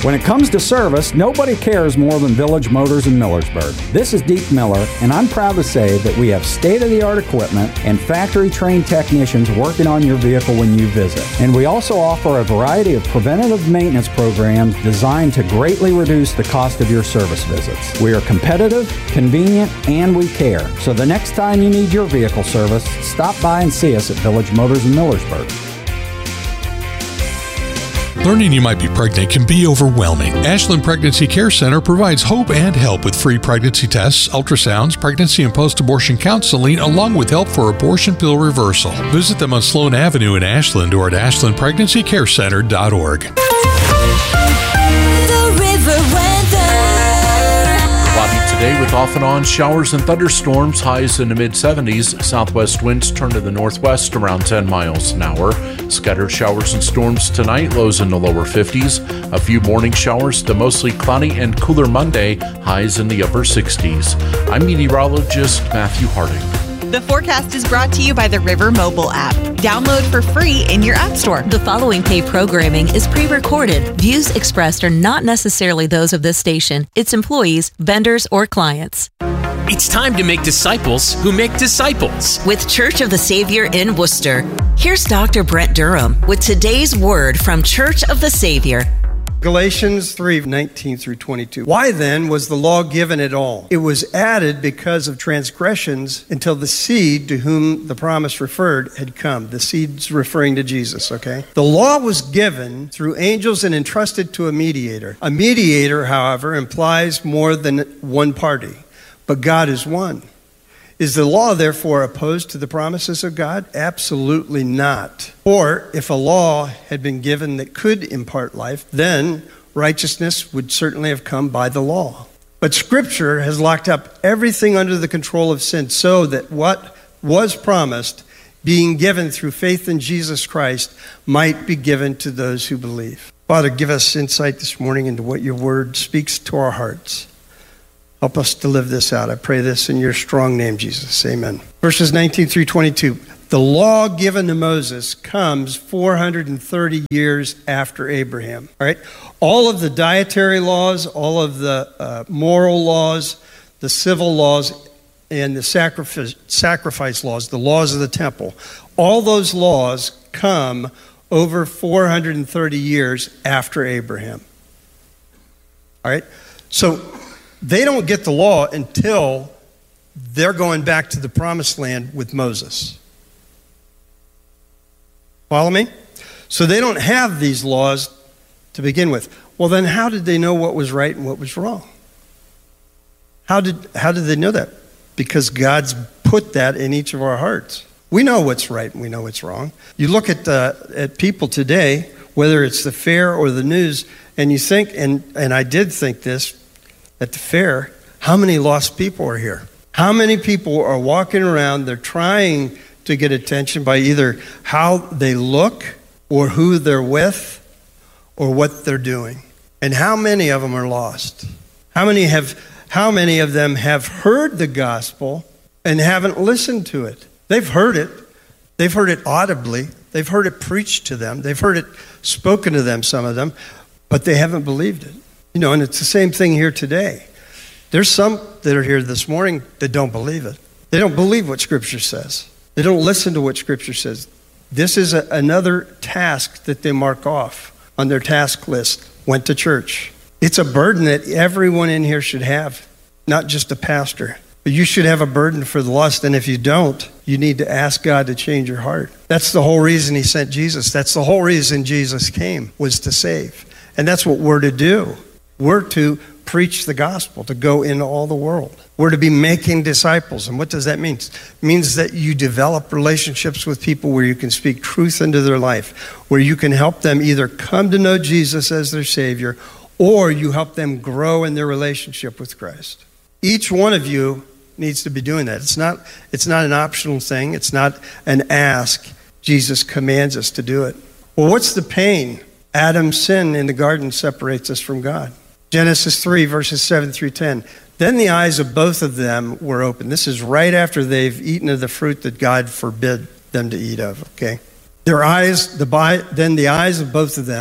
When it comes to service, nobody cares more than Village Motors in Millersburg. This is Deke Miller, and I'm proud to say that we have state-of-the-art equipment and factory-trained technicians working on your vehicle when you visit. And we also offer a variety of preventative maintenance programs designed to greatly reduce the cost of your service visits. We are competitive, convenient, and we care. So the next time you need your vehicle service, stop by and see us at Village Motors in Millersburg. Learning you might be pregnant can be overwhelming. Ashland Pregnancy Care Center provides hope and help with free pregnancy tests, ultrasounds, pregnancy and post-abortion counseling, along with help for abortion pill reversal. Visit them on Sloan Avenue in Ashland or at ashlandpregnancycarecenter.org. The River Weather. Cloudy today with off and on showers and thunderstorms, highs in the mid-70s. Southwest winds turn to the northwest around 10 miles an hour. Scattered showers and storms tonight, lows in the lower 50s. A few morning showers to mostly cloudy and cooler Monday, highs in the upper 60s. I'm meteorologist Matthew Harding. The forecast is brought to you by the River mobile app. Download for free in your app store. The following paid programming is pre-recorded. Views expressed are not necessarily those of this station, its employees, vendors, or clients. It's time to make disciples who make disciples. With Church of the Savior in Worcester, here's Dr. Brent Durham with today's word from Church of the Savior. Galatians 3:19 through 22. Why then was the law given at all? It was added because of transgressions until the seed to whom the promise referred had come. The seed's referring to Jesus, okay? The law was given through angels and entrusted to a mediator. A mediator, however, implies more than one party, but God is one. Is the law, therefore, opposed to the promises of God? Absolutely not. Or if a law had been given that could impart life, then righteousness would certainly have come by the law. But Scripture has locked up everything under the control of sin so that what was promised, being given through faith in Jesus Christ, might be given to those who believe. Father, give us insight this morning into what your word speaks to our hearts. Help us to live this out. I pray this in your strong name, Jesus. Amen. Verses 19 through 22. The law given to Moses comes 430 years after Abraham. All right? All of the dietary laws, all of the moral laws, the civil laws, and the sacrifice laws, the laws of the temple, all those laws come over 430 years after Abraham. All right? So they don't get the law until they're going back to the promised land with Moses. Follow me? So they don't have these laws to begin with. Well, then how did they know what was right and what was wrong? How did they know that? Because God's put that in each of our hearts. We know what's right and we know what's wrong. You look at people today, whether it's the fair or the news, and you think, and I did think this, at the fair, how many lost people are here? How many people are walking around, they're trying to get attention by either how they look or who they're with or what they're doing? And how many of them are lost? How many of them have heard the gospel and haven't listened to it? They've heard it. They've heard it audibly. They've heard it preached to them. They've heard it spoken to them, some of them, but they haven't believed it. You know, and it's the same thing here today. There's some that are here this morning that don't believe it. They don't believe what Scripture says. They don't listen to what Scripture says. This is another task that they mark off on their task list. Went to church. It's a burden that everyone in here should have, not just a pastor. But you should have a burden for the lost, and if you don't, you need to ask God to change your heart. That's the whole reason he sent Jesus. That's the whole reason Jesus came, was to save. And that's what we're to do. We're to preach the gospel, to go into all the world. We're to be making disciples. And what does that mean? It means that you develop relationships with people where you can speak truth into their life, where you can help them either come to know Jesus as their Savior, or you help them grow in their relationship with Christ. Each one of you needs to be doing that. It's not an optional thing. It's not an ask. Jesus commands us to do it. Well, what's the pain? Adam's sin in the garden separates us from God. Genesis 3, verses 7 through 10. Then the eyes of both of them were open. This is right after they've eaten of the fruit that God forbid them to eat of, okay? Then the eyes of both of them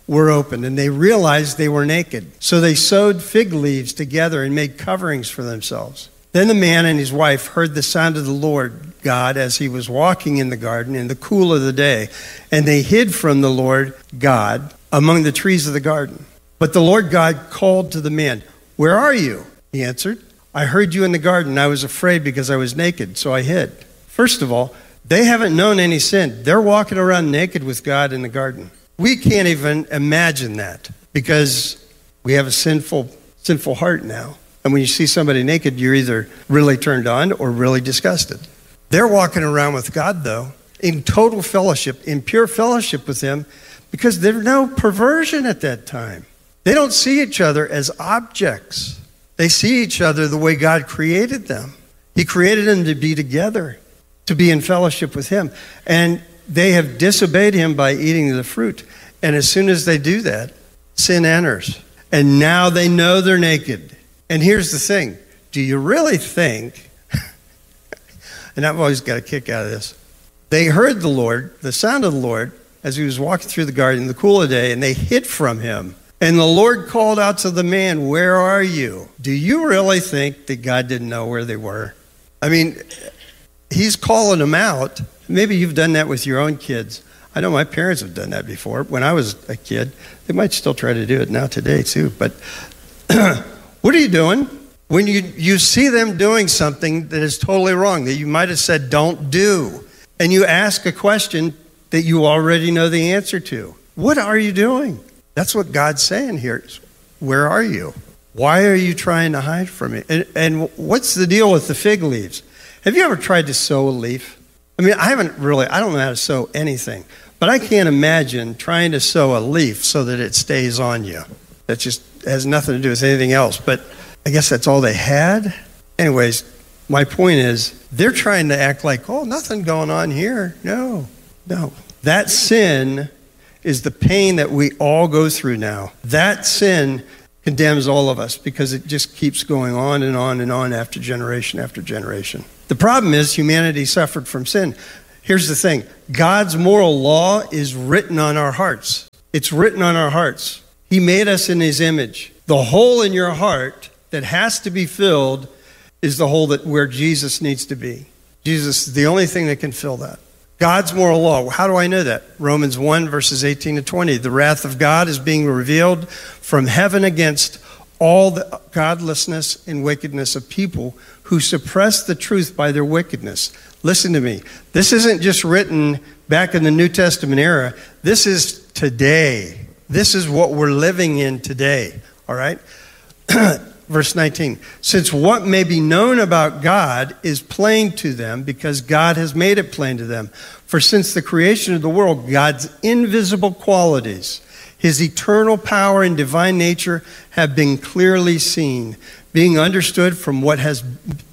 were opened, and they realized they were naked. So they sewed fig leaves together and made coverings for themselves. Then the man and his wife heard the sound of the Lord God as he was walking in the garden in the cool of the day, and they hid from the Lord God among the trees of the garden. But the Lord God called to the man, "Where are you?" He answered, "I heard you in the garden. I was afraid because I was naked, so I hid." First of all, they haven't known any sin. They're walking around naked with God in the garden. We can't even imagine that because we have a sinful heart now. And when you see somebody naked, you're either really turned on or really disgusted. They're walking around with God, though, in total fellowship, in pure fellowship with Him, because there's no perversion at that time. They don't see each other as objects. They see each other the way God created them. He created them to be together, to be in fellowship with Him. And they have disobeyed Him by eating the fruit. And as soon as they do that, sin enters. And now they know they're naked. And here's the thing. Do you really think, and I've always got a kick out of this, they heard the Lord, the sound of the Lord, as He was walking through the garden in the cool of the day, and they hid from Him. And the Lord called out to the man, "Where are you?" Do you really think that God didn't know where they were? I mean, He's calling them out. Maybe you've done that with your own kids. I know my parents have done that before. When I was a kid, they might still try to do it now today too. But what are you doing? When you see them doing something that is totally wrong, that you might have said don't do, and you ask a question that you already know the answer to. What are you doing? That's what God's saying here. Where are you? Why are you trying to hide from me? And what's the deal with the fig leaves? Have you ever tried to sew a leaf? I mean, I don't know how to sew anything, but I can't imagine trying to sew a leaf so that it stays on you. That just has nothing to do with anything else, but I guess that's all they had. Anyways, my point is, they're trying to act like, oh, nothing going on here. No. That sin is the pain that we all go through now. That sin condemns all of us because it just keeps going on and on and on after generation after generation. The problem is humanity suffered from sin. Here's the thing. God's moral law is written on our hearts. It's written on our hearts. He made us in His image. The hole in your heart that has to be filled is the hole where Jesus needs to be. Jesus is the only thing that can fill that. God's moral law. How do I know that? Romans 1, verses 18 to 20. The wrath of God is being revealed from heaven against all the godlessness and wickedness of people who suppress the truth by their wickedness. Listen to me. This isn't just written back in the New Testament era. This is today. This is what we're living in today. All right? Verse 19, since what may be known about God is plain to them because God has made it plain to them. For since the creation of the world, God's invisible qualities, His eternal power and divine nature have been clearly seen, being understood from what has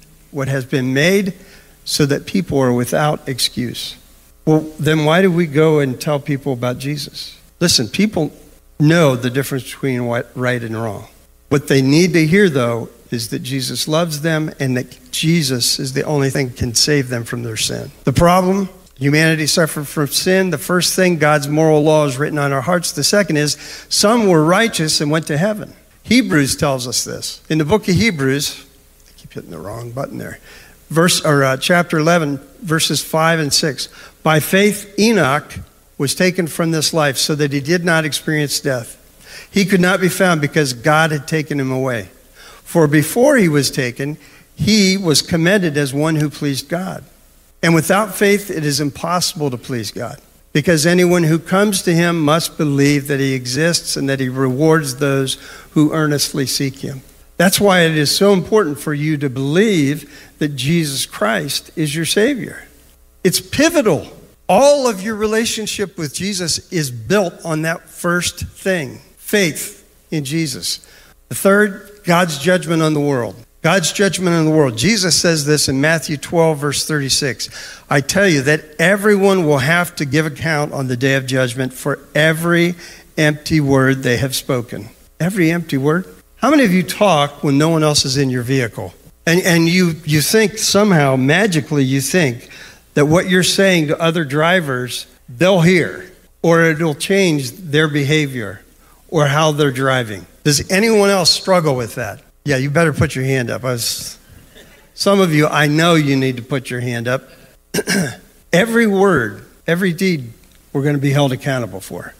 been made, so that people are without excuse. Well, then why do we go and tell people about Jesus? Listen, people know the difference between right and wrong. What they need to hear, though, is that Jesus loves them and that Jesus is the only thing that can save them from their sin. The problem, humanity suffered from sin. The first thing, God's moral law is written on our hearts. The second is, some were righteous and went to heaven. Hebrews tells us this. In the book of Hebrews, I keep hitting the wrong button there, chapter 11, verses 5 and 6. By faith, Enoch was taken from this life so that he did not experience death. He could not be found because God had taken him away. For before he was taken, he was commended as one who pleased God. And without faith, it is impossible to please God, because anyone who comes to Him must believe that He exists and that He rewards those who earnestly seek Him. That's why it is so important for you to believe that Jesus Christ is your Savior. It's pivotal. All of your relationship with Jesus is built on that first thing. Faith in Jesus. The third, God's judgment on the world. God's judgment on the world. Jesus says this in Matthew 12, verse 36. I tell you that everyone will have to give account on the day of judgment for every empty word they have spoken. Every empty word. How many of you talk when no one else is in your vehicle? And you think somehow, magically, you think that what you're saying to other drivers, they'll hear, or it'll change their behavior. or how they're driving. Does anyone else struggle with that? Yeah, you better put your hand up. Some of you, I know you need to put your hand up. Every word, every deed, we're going to be held accountable for.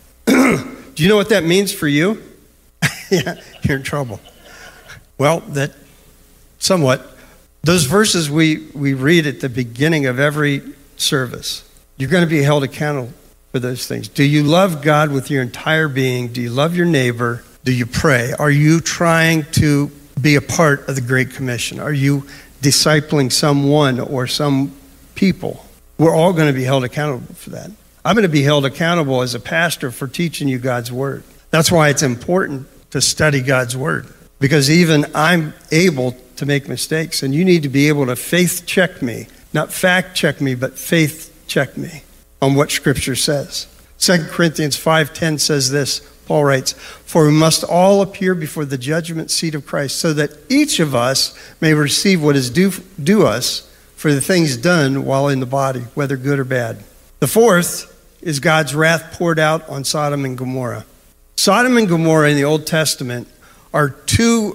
Do you know what that means for you? Yeah, you're in trouble. Well, that somewhat. Those verses we read at the beginning of every service, you're going to be held accountable for those things. Do you love God with your entire being? Do you love your neighbor? Do you pray? Are you trying to be a part of the Great Commission? Are you discipling someone or some people? We're all going to be held accountable for that. I'm going to be held accountable as a pastor for teaching you God's word. That's why it's important to study God's word, because even I'm able to make mistakes, and you need to be able to faith check me, not fact check me, but faith check me on what Scripture says. 2 Corinthians 5:10 says this, Paul writes, "For we must all appear before the judgment seat of Christ, so that each of us may receive what is due us for the things done while in the body, whether good or bad." The fourth is God's wrath poured out on Sodom and Gomorrah. Sodom and Gomorrah in the Old Testament are two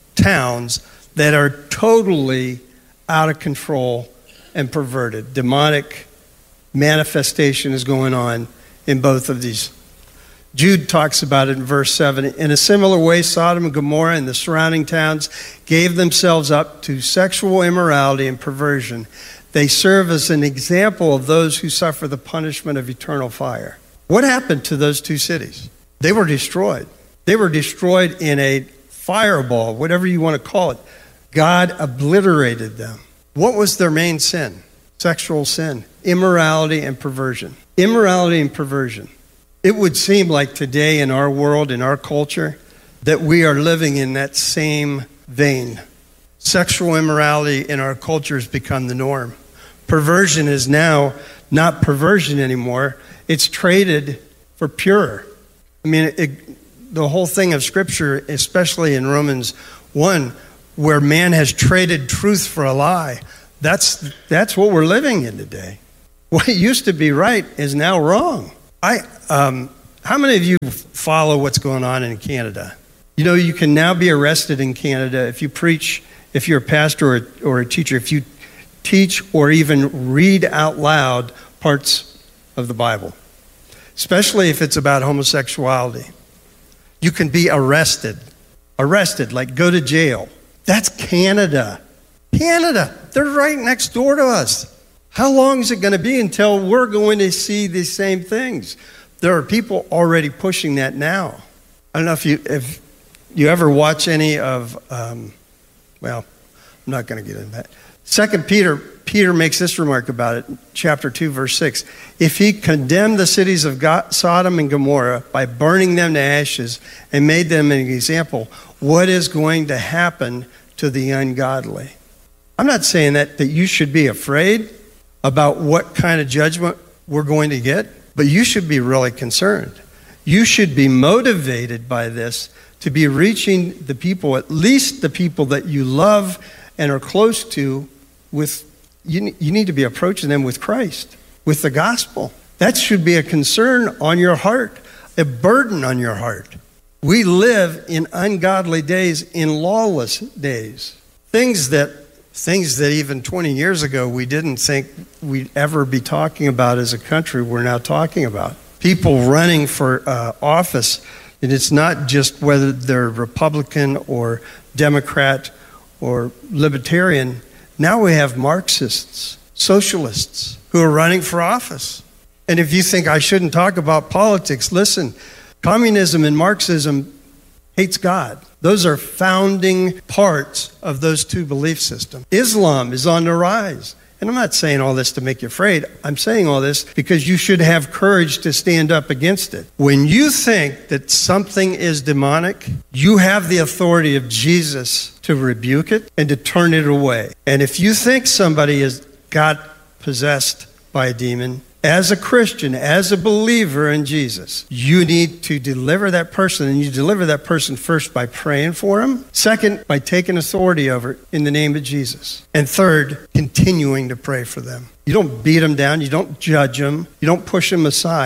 towns that are totally out of control and perverted. Demonic manifestation is going on in both of these. Jude talks about it in verse 7. In a similar way, Sodom and Gomorrah and the surrounding towns gave themselves up to sexual immorality and perversion. They serve as an example of those who suffer the punishment of eternal fire. What happened to those two cities? They were destroyed. They were destroyed in a fireball, whatever you want to call it. God obliterated them. What was their main sin? Sexual sin, immorality and perversion. Immorality and perversion. It would seem like today in our world, in our culture, that we are living in that same vein. Sexual immorality in our culture has become the norm. Perversion is now not perversion anymore. It's traded for pure. I mean, the whole thing of Scripture, especially in Romans 1, where man has traded truth for a lie, that's what we're living in today. What used to be right is now wrong. How many of you follow what's going on in Canada? You know, you can now be arrested in Canada if you preach, if you're a pastor or a teacher, if you teach or even read out loud parts of the Bible, especially if it's about homosexuality. You can be arrested, like go to jail. That's Canada. Canada, they're right next door to us. How long is it going to be until we're going to see these same things? There are people already pushing that now. I don't know if you ever watch any of, well, I'm not going to get into that. 2 Peter makes this remark about it, chapter 2, verse 6. If he condemned the cities of Sodom and Gomorrah by burning them to ashes and made them an example, what is going to happen to the ungodly? I'm not saying that you should be afraid about what kind of judgment we're going to get, but you should be really concerned. You should be motivated by this to be reaching the people, at least the people that you love and are close to, with you need to be approaching them with Christ, with the gospel. That should be a concern on your heart, a burden on your heart. We live in ungodly days, in lawless days. Things that even 20 years ago we didn't think we'd ever be talking about as a country, we're now talking about. People running for office, and it's not just whether they're Republican or Democrat or Libertarian. Now we have Marxists, socialists who are running for office. And if you think I shouldn't talk about politics, listen, communism and Marxism hates God. Those are founding parts of those two belief systems. Islam is on the rise. And I'm not saying all this to make you afraid. I'm saying all this because you should have courage to stand up against it. When you think that something is demonic, you have the authority of Jesus to rebuke it and to turn it away. And if you think somebody got possessed by a demon, as a Christian, as a believer in Jesus, you need to deliver that person, and you deliver that person first by praying for him. Second, by taking authority over it in the name of Jesus. And third, continuing to pray for them. You don't beat them down. You don't judge them. You don't push them aside.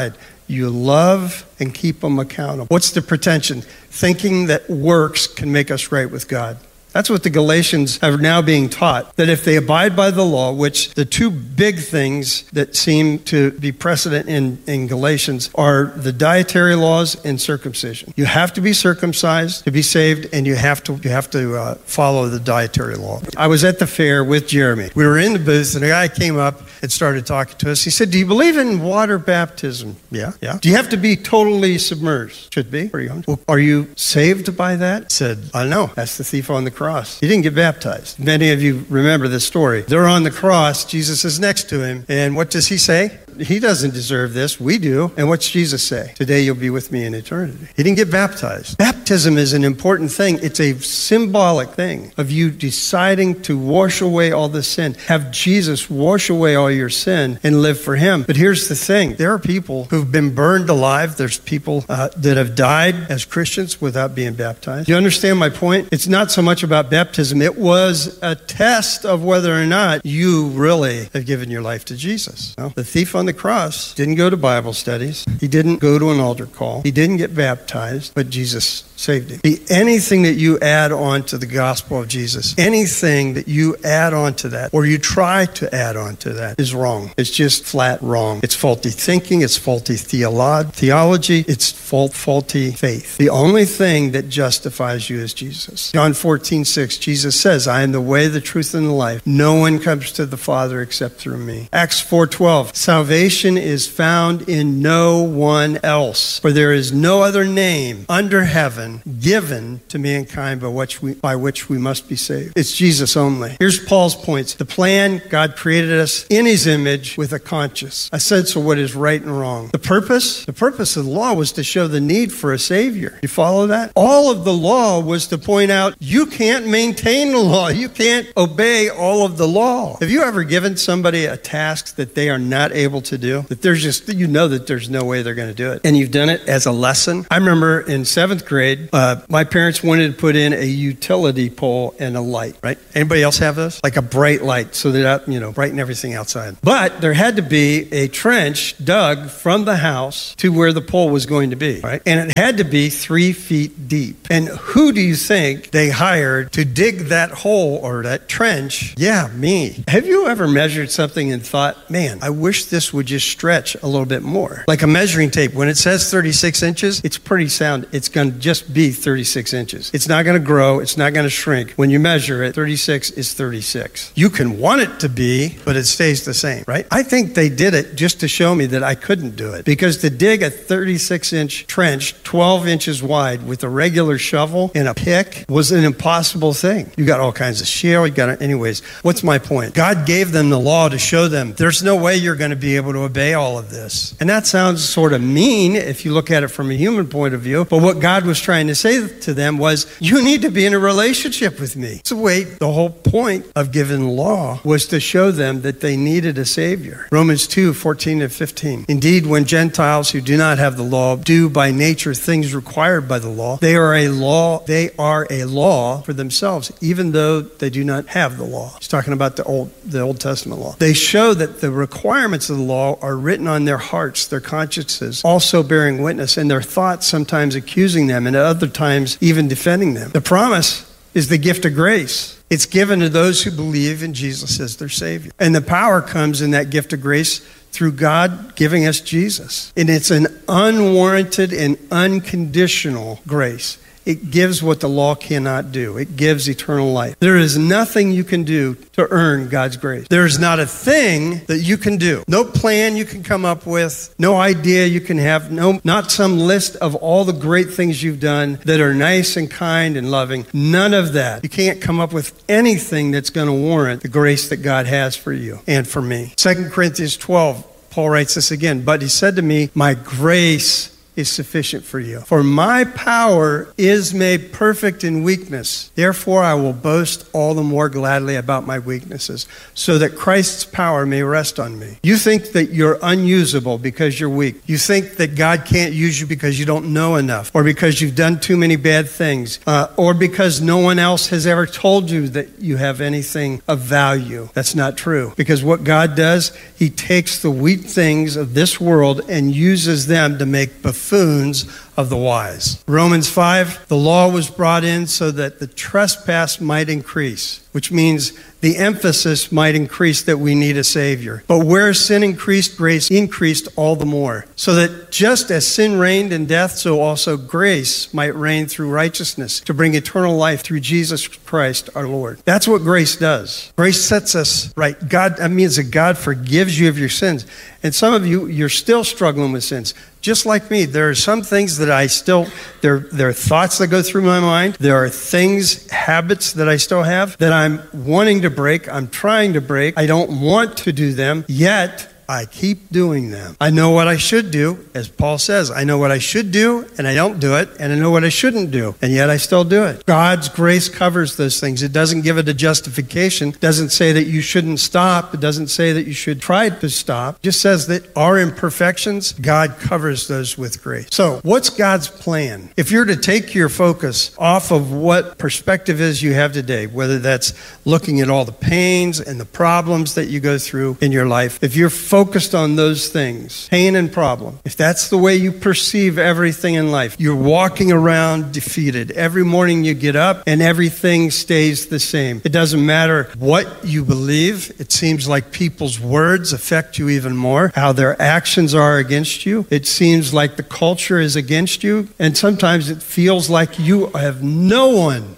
You love and keep them accountable. What's the pretension? Thinking that works can make us right with God. That's what the Galatians are now being taught, that if they abide by the law, which the two big things that seem to be precedent in Galatians are the dietary laws and circumcision. You have to be circumcised to be saved, and you have to follow the dietary law. I was at the fair with Jeremy. We were in the booth, and a guy came up and started talking to us. He said, "Do you believe in water baptism?" Yeah. "Do you have to be totally submerged?" "Should be." "Well, are you saved by that?" I said, "I know. That's the thief on the cross. He didn't get baptized." Many of you remember this story. They're on the cross. Jesus is next to him. And what does he say? He doesn't deserve this. We do. And what's Jesus say? "Today you'll be with me in eternity." He didn't get baptized. Baptism is an important thing. It's a symbolic thing of you deciding to wash away all the sin. Have Jesus wash away all your sin and live for him. But here's the thing. There are people who've been burned alive. There's people that have died as Christians without being baptized. You understand my point? It's not so much about baptism. It was a test of whether or not you really have given your life to Jesus. Well, the thief on the cross didn't go to Bible studies. He didn't go to an altar call. He didn't get baptized, but Jesus saved him. Anything that you add on to the gospel of Jesus, anything that you add on to that, or you try to add on to that, is wrong. It's just flat wrong. It's faulty thinking. It's faulty theology. It's faulty faith. The only thing that justifies you is Jesus. John 14:6, Jesus says, "I am the way, the truth, and the life. No one comes to the Father except through me." Acts 4:12, salvation is found in no one else, for there is no other name under heaven given to mankind by which we must be saved. It's Jesus only. Here's Paul's points. The plan, God created us in his image with a conscience, a sense of what is right and wrong. The purpose of the law was to show the need for a Savior. You follow that? All of the law was to point out you can't maintain the law. You can't obey all of the law. Have you ever given somebody a task that they are not able to do? That there's just, you know that there's no way they're going to do it. And you've done it as a lesson? I remember in 7th grade, my parents wanted to put in a utility pole and a light, right? Anybody else have those? Like a bright light so that, brighten everything outside. But there had to be a trench dug from the house to where the pole was going to be, right? And it had to be 3 feet deep. And who do you think they hired to dig that hole or that trench? Yeah, me. Have you ever measured something and thought, man, I wish this would just stretch a little bit more? Like a measuring tape. When it says 36 inches, it's pretty sound. It's going to just be 36 inches. It's not going to grow. It's not going to shrink. When you measure it, 36 is 36. You can want it to be, but it stays the same, right? I think they did it just to show me that I couldn't do it. Because to dig a 36-inch trench, 12 inches wide with a regular shovel and a pick was an impossible thing. You got all kinds of shale. Anyways, what's my point? God gave them the law to show them there's no way you're going to be able to obey all of this. And that sounds sort of mean if you look at it from a human point of view. But what God was trying to say to them was, you need to be in a relationship with me. So the whole point of giving the law was to show them that they needed a Savior. Romans 2:14-15. Indeed, when Gentiles who do not have the law do by nature things required by the law, they are a law for themselves, even though they do not have the law. He's talking about the Old Testament law. They show that the requirements of the law are written on their hearts, their consciences, also bearing witness, and their thoughts sometimes accusing them, and at other times even defending them. The promise is the gift of grace. It's given to those who believe in Jesus as their Savior. And the power comes in that gift of grace through God giving us Jesus. And it's an unwarranted and unconditional grace. It gives what the law cannot do. It gives eternal life. There is nothing you can do to earn God's grace. There is not a thing that you can do. No plan you can come up with. No idea you can have. Not some list of all the great things you've done that are nice and kind and loving. None of that. You can't come up with anything that's going to warrant the grace that God has for you and for me. 2 Corinthians 12, Paul writes this again. But he said to me, my grace is sufficient for you. For my power is made perfect in weakness. Therefore, I will boast all the more gladly about my weaknesses, so that Christ's power may rest on me. You think that you're unusable because you're weak. You think that God can't use you because you don't know enough, or because you've done too many bad things, or because no one else has ever told you that you have anything of value. That's not true. Because what God does, he takes the weak things of this world and uses them to make buffoons of the wise. Romans 5, the law was brought in so that the trespass might increase, which means the emphasis might increase that we need a Savior. But where sin increased, grace increased all the more. So that just as sin reigned in death, so also grace might reign through righteousness to bring eternal life through Jesus Christ our Lord. That's what grace does. Grace sets us right. That means that God forgives you of your sins. And some of you, you're still struggling with sins. Just like me, there are some things that there are thoughts that go through my mind. There are things, habits that I still have that I'm wanting to break. I'm trying to break. I don't want to do them, yet I keep doing them. I know what I should do, as Paul says. I know what I should do, and I don't do it, and I know what I shouldn't do, and yet I still do it. God's grace covers those things. It doesn't give it a justification. It doesn't say that you shouldn't stop. It doesn't say that you should try to stop. It just says that our imperfections, God covers those with grace. So, what's God's plan? If you're to take your focus off of what perspective is you have today, whether that's looking at all the pains and the problems that you go through in your life, if you're focused on those things, pain and problem, if that's the way you perceive everything in life, you're walking around defeated. Every morning you get up and everything stays the same. It doesn't matter what you believe. It seems like people's words affect you even more, how their actions are against you. It seems like the culture is against you, and sometimes it feels like you have no one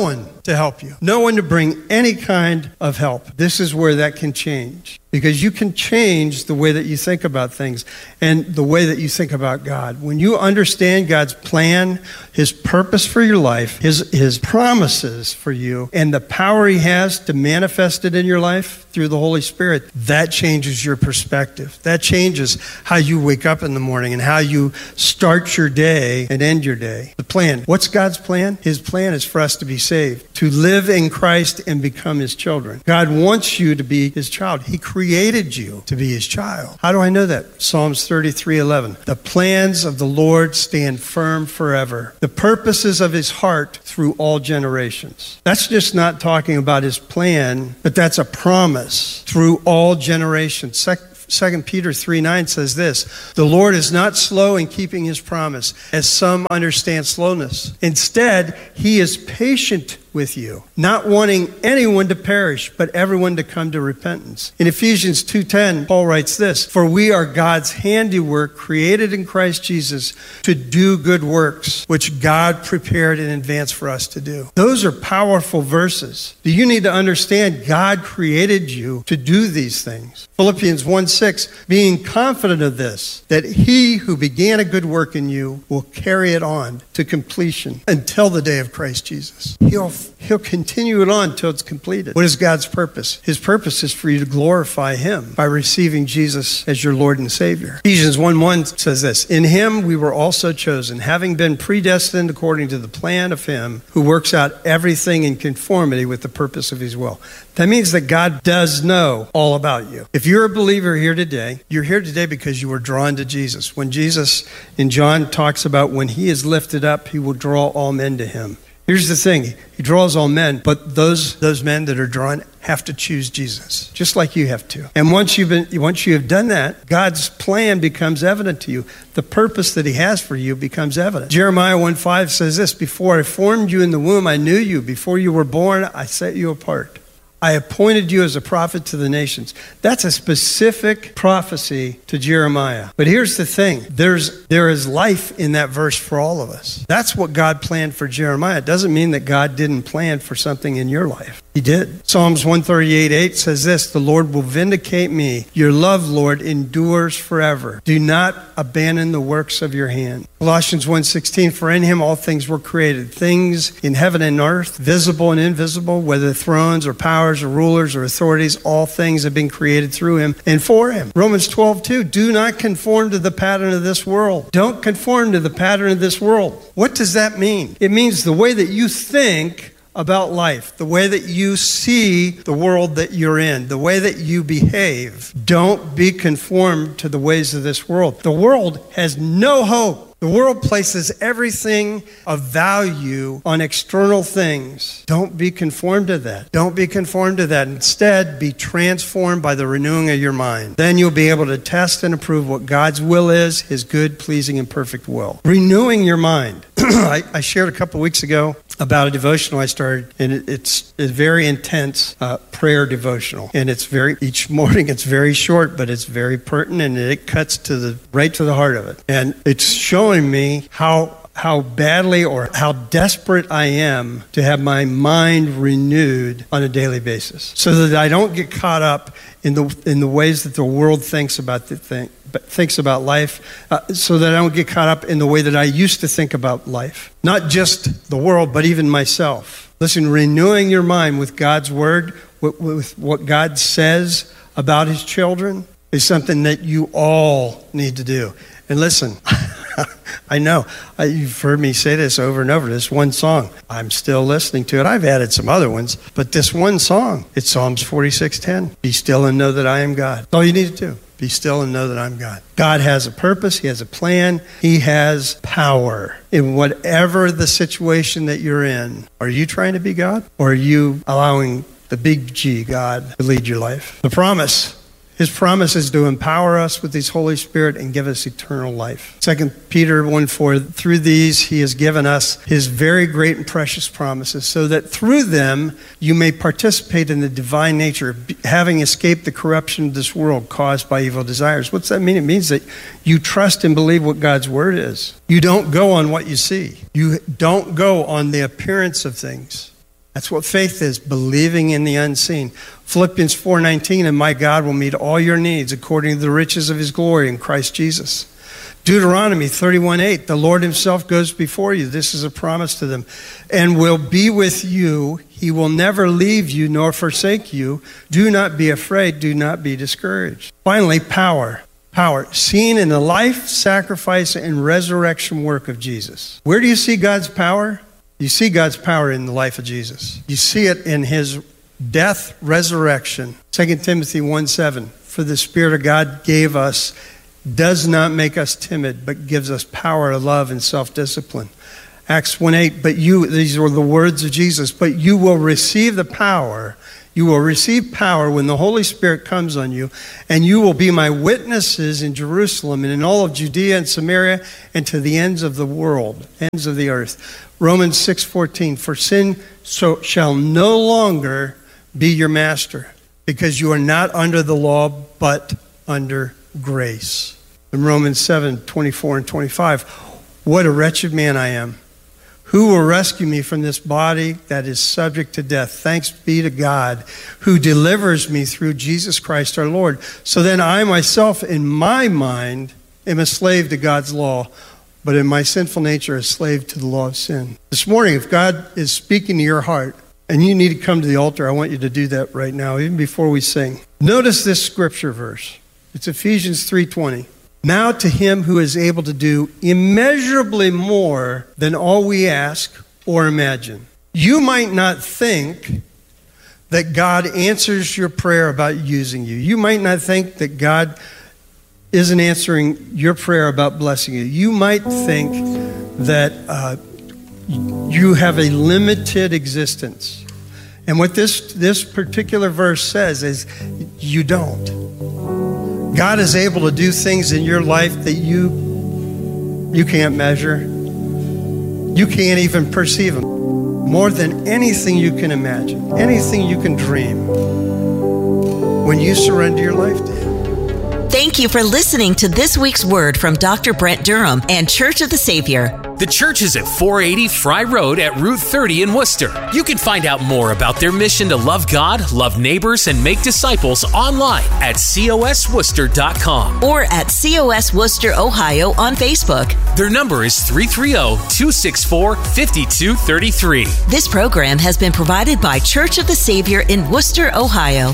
to help you, no one to bring any kind of help. This is where that can change, because you can change the way that you think about things and the way that you think about God. When you understand God's plan, his purpose for your life, his promises for you, and the power he has to manifest it in your life through the Holy Spirit, that changes your perspective. That changes how you wake up in the morning and how you start your day and end your day. The plan. What's God's plan? His plan is for us to be saved, to live in Christ and become his children. God wants you to be his child. He created you to be his child. How do I know that? Psalms 33:11. The plans of the Lord stand firm forever, the purposes of his heart through all generations. That's just not talking about his plan, but that's a promise through all generations. 2 Peter 3:9 says this, the Lord is not slow in keeping his promise, as some understand slowness. Instead, he is patient with you, not wanting anyone to perish, but everyone to come to repentance. In Ephesians 2:10, Paul writes this, for we are God's handiwork, created in Christ Jesus to do good works, which God prepared in advance for us to do. Those are powerful verses. Do you need to understand God created you to do these things? Philippians 1:6, being confident of this, that he who began a good work in you will carry it on to completion until the day of Christ Jesus. He'll continue it on until it's completed. What is God's purpose? His purpose is for you to glorify him by receiving Jesus as your Lord and Savior. Ephesians 1:1 says this, in him we were also chosen, having been predestined according to the plan of him who works out everything in conformity with the purpose of his will. That means that God does know all about you. If you're a believer here today, you're here today because you were drawn to Jesus. When Jesus in John talks about when he is lifted up, he will draw all men to him. Here's the thing, he draws all men, but those men that are drawn have to choose Jesus, just like you have to. And once you have done that, God's plan becomes evident to you. The purpose that he has for you becomes evident. Jeremiah 1:5 says this, before I formed you in the womb, I knew you. Before you were born, I set you apart. I appointed you as a prophet to the nations. That's a specific prophecy to Jeremiah. But here's the thing. There is life in that verse for all of us. That's what God planned for Jeremiah. It doesn't mean that God didn't plan for something in your life. He did. Psalms 138:8 says this, the Lord will vindicate me. Your love, Lord, endures forever. Do not abandon the works of your hand. Colossians 1:16, for in him all things were created, things in heaven and earth, visible and invisible, whether thrones or powers or rulers or authorities, all things have been created through him and for him. Romans 12:2, do not conform to the pattern of this world. Don't conform to the pattern of this world. What does that mean? It means the way that you think about life, the way that you see the world that you're in, the way that you behave. Don't be conformed to the ways of this world. The world has no hope. The world places everything of value on external things. Don't be conformed to that. Don't be conformed to that. Instead, be transformed by the renewing of your mind. Then you'll be able to test and approve what God's will is, his good, pleasing, and perfect will. Renewing your mind. I shared a couple weeks ago about a devotional I started, and it's a very intense prayer devotional. And each morning it's very short, but it's very pertinent, and it cuts right to the heart of it. And it's showing me how badly or how desperate I am to have my mind renewed on a daily basis, so that I don't get caught up in the ways that the world thinks about life, so that I don't get caught up in the way that I used to think about life. Not just the world, but even myself. Listen, renewing your mind with God's word, with what God says about his children, is something that you all need to do. And listen, I know, you've heard me say this over and over, this one song. I'm still listening to it. I've added some other ones, but this one song, it's Psalms 46:10. Be still and know that I am God. That's all you need to do. Be still and know that I'm God. God has a purpose. He has a plan. He has power in whatever the situation that you're in. Are you trying to be God, or are you allowing the big G, God, to lead your life? The promise. His promise is to empower us with his Holy Spirit and give us eternal life. 2 Peter 1:4, through these he has given us his very great and precious promises, so that through them you may participate in the divine nature, having escaped the corruption of this world caused by evil desires. What's that mean? It means that you trust and believe what God's word is. You don't go on what you see. You don't go on the appearance of things. That's what faith is, believing in the unseen. Philippians 4:19, and my God will meet all your needs according to the riches of his glory in Christ Jesus. Deuteronomy 31:8, the Lord himself goes before you. This is a promise to them. And will be with you. He will never leave you nor forsake you. Do not be afraid. Do not be discouraged. Finally, power. Power, seen in the life, sacrifice, and resurrection work of Jesus. Where do you see God's power? You see God's power in the life of Jesus. You see it in his death, resurrection. 2 Timothy 1:7, for the Spirit of God gave us, does not make us timid, but gives us power, love, and self-discipline. Acts 1:8, but you, these were the words of Jesus, but you will receive the power. You will receive power when the Holy Spirit comes on you, and you will be my witnesses in Jerusalem and in all of Judea and Samaria and to the ends of the world, ends of the earth. Romans 6:14, for sin shall no longer be your master, because you are not under the law, but under grace. In Romans 7:24 and 25, what a wretched man I am. Who will rescue me from this body that is subject to death? Thanks be to God who delivers me through Jesus Christ our Lord. So then I myself in my mind am a slave to God's law, but in my sinful nature a slave to the law of sin. This morning, if God is speaking to your heart and you need to come to the altar, I want you to do that right now, even before we sing. Notice this scripture verse. It's Ephesians 3:20. Now to him who is able to do immeasurably more than all we ask or imagine. You might not think that God answers your prayer about using you. You might not think that God isn't answering your prayer about blessing you. You might think that you have a limited existence. And what this particular verse says is you don't. God is able to do things in your life that you can't measure. You can't even perceive them. More than anything you can imagine, anything you can dream, when you surrender your life to him. Thank you for listening to this week's word from Dr. Brent Durham and Church of the Savior. The church is at 480 Fry Road at Route 30 in Worcester. You can find out more about their mission to love God, love neighbors, and make disciples online at cosworcester.com or at COS Worcester, Ohio on Facebook. Their number is 330-264-5233. This program has been provided by Church of the Savior in Worcester, Ohio.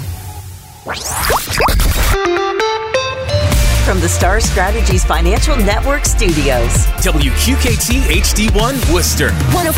From the Star Strategies Financial Network Studios, WQKT HD1 Worcester.